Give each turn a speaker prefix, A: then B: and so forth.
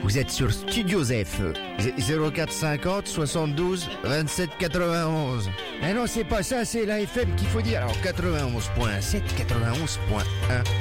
A: Vous êtes sur Studio ZEF. 0450 72 27 91. Eh non, c'est pas ça, c'est la FM qu'il faut dire. Alors 91.7, 91.1.